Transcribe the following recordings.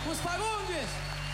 Marcos Fagundes.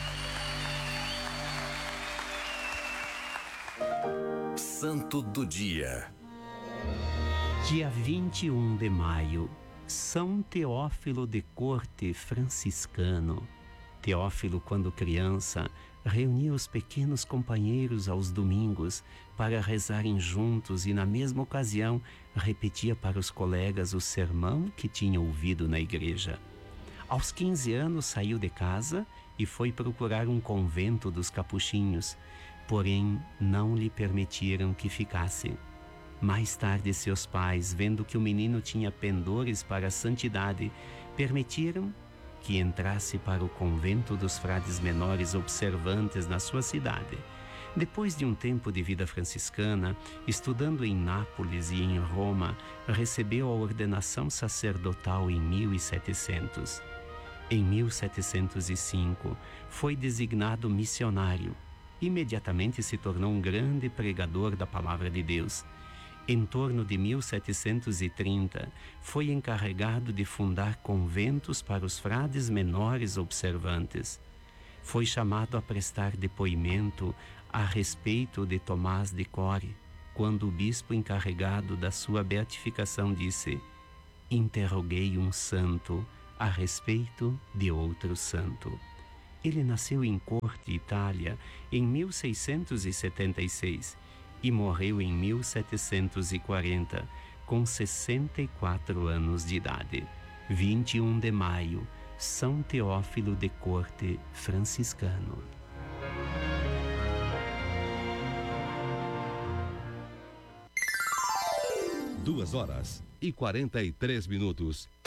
Santo do Dia. Dia 21 de maio, São Teófilo de corte franciscano. Teófilo, quando criança, reunia os pequenos companheiros aos domingos para rezarem juntos e, na mesma ocasião, repetia para os colegas o sermão que tinha ouvido na igreja. Aos 15 anos saiu de casa e foi procurar um convento dos capuchinhos, porém não lhe permitiram que ficasse. Mais tarde, seus pais, vendo que o menino tinha pendores para a santidade, permitiram que entrasse para o convento dos frades menores observantes na sua cidade. Depois de um tempo de vida franciscana, estudando em Nápoles e em Roma, recebeu a ordenação sacerdotal em 1700. Em 1705, foi designado missionário. Imediatamente se tornou um grande pregador da palavra de Deus. Em torno de 1730, foi encarregado de fundar conventos para os frades menores observantes. Foi chamado a prestar depoimento a respeito de Tomás de Core, quando o bispo encarregado da sua beatificação disse: interroguei um santo a respeito de outro santo. Ele nasceu em Corte, Itália, em 1676 e morreu em 1740, com 64 anos de idade. 21 de maio, São Teófilo de corte franciscano. Duas horas e 43 minutos.